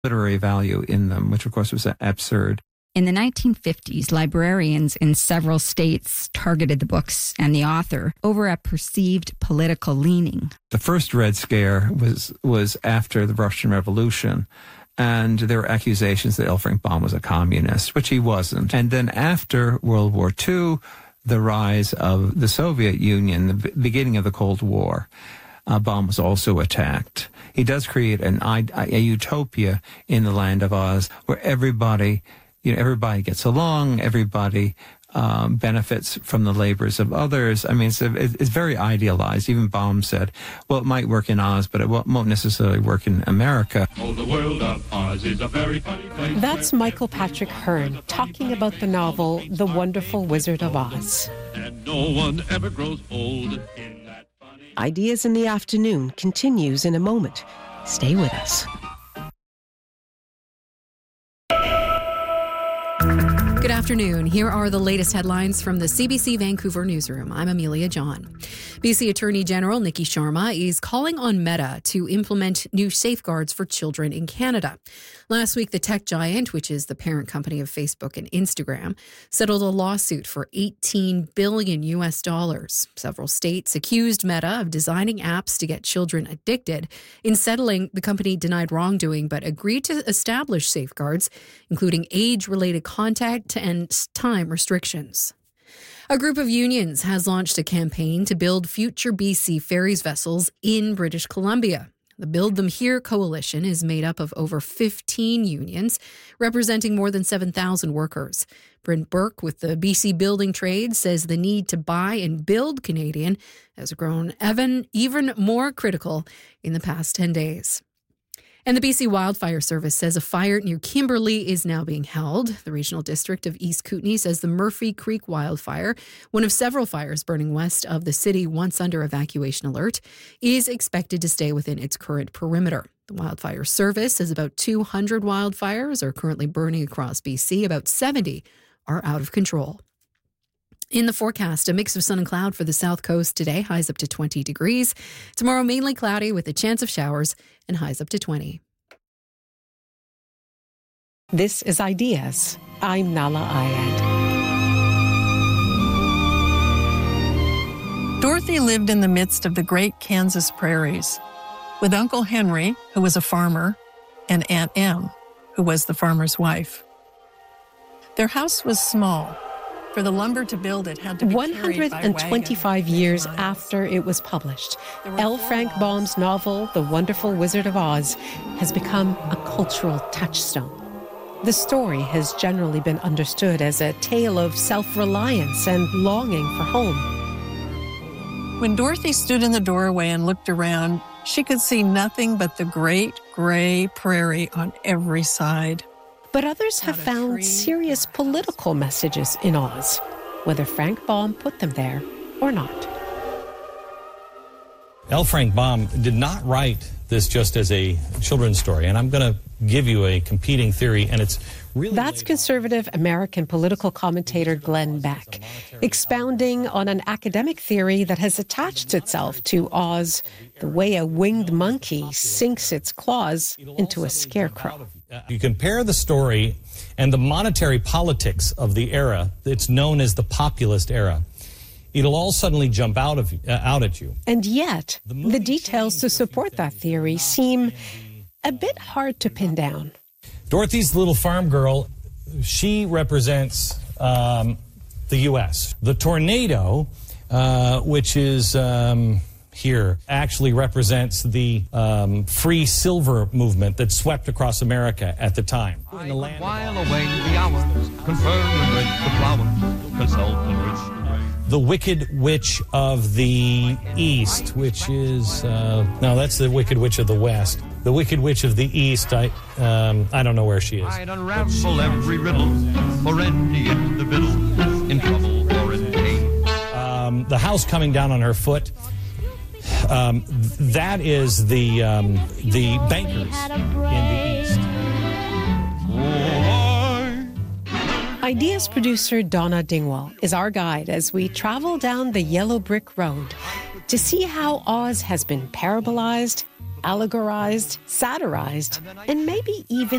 literary value in them, which of course was absurd. In the 1950s, librarians in several states targeted the books and the author over a perceived political leaning. The first Red Scare was after the Russian Revolution, and there were accusations that L. Frank Baum was a communist, which he wasn't. And then after World War II, the rise of the Soviet Union, the beginning of the Cold War, Baum was also attacked. He does create a utopia in the land of Oz where everybody gets along, everybody benefits from the labors of others. I mean, it's very idealized. Even Baum said, well, it might work in Oz, but it won't necessarily work in America. Oh, the world of Oz is a very funny place. That's Michael Patrick Hearn talking about the novel The Wonderful Wizard of Oz. And no one ever grows old in that funny... Ideas in the Afternoon continues in a moment. Stay with us. Good afternoon. Here are the latest headlines from the CBC Vancouver newsroom. I'm Amelia John. BC Attorney General Nikki Sharma is calling on Meta to implement new safeguards for children in Canada. Last week, the tech giant, which is the parent company of Facebook and Instagram, settled a lawsuit for $18 billion. Several states accused Meta of designing apps to get children addicted. In settling, the company denied wrongdoing but agreed to establish safeguards, including age-related contact and time restrictions. A group of unions has launched a campaign to build future BC Ferries vessels in British Columbia. The Build Them Here coalition is made up of over 15 unions, representing more than 7,000 workers. Brent Burke with the BC Building Trades says the need to buy and build Canadian has grown even more critical in the past 10 days. And the BC Wildfire Service says a fire near Kimberley is now being held. The regional district of East Kootenay says the Murphy Creek wildfire, one of several fires burning west of the city once under evacuation alert, is expected to stay within its current perimeter. The Wildfire Service says about 200 wildfires are currently burning across BC. About 70 are out of control. In the forecast, a mix of sun and cloud for the south coast today, highs up to 20 degrees. Tomorrow, mainly cloudy with a chance of showers and highs up to 20. This is Ideas. I'm Nala Ayad. Dorothy lived in the midst of the great Kansas prairies with Uncle Henry, who was a farmer, and Aunt Em, who was the farmer's wife. Their house was small. For the lumber to build it had to be 125 years after it was published, L. Frank Baum's novel, The Wonderful Wizard of Oz, has become a cultural touchstone. The story has generally been understood as a tale of self-reliance and longing for home. When Dorothy stood in the doorway and looked around, she could see nothing but the great gray prairie on every side. But others have found serious political messages in Oz, whether Frank Baum put them there or not. L. Frank Baum did not write this just as a children's story, and I'm going to give you a competing theory, and it's really... That's conservative American political commentator Glenn Beck, expounding on an academic theory that has attached itself to Oz the way a winged monkey sinks its claws into a scarecrow. You compare the story and the monetary politics of the era, it's known as the populist era. It'll all suddenly jump out at you. And yet, the details to support that theory seem a bit hard to pin down. Dorothy's little farm girl, she represents the U.S. The tornado, which is here, actually represents the free silver movement that swept across America at the time. While away the hours, conferring with the flowers, consulting with the Wicked Witch of the East, which is no, that's the Wicked Witch of the West. The Wicked Witch of the East, I don't know where she is. I'd unravel every riddle for any individual in trouble or in pain. The house coming down on her foot. That is the bankers in the East. Ideas producer Donna Dingwall is our guide as we travel down the yellow brick road to see how Oz has been parabolized allegorized, satirized, and maybe even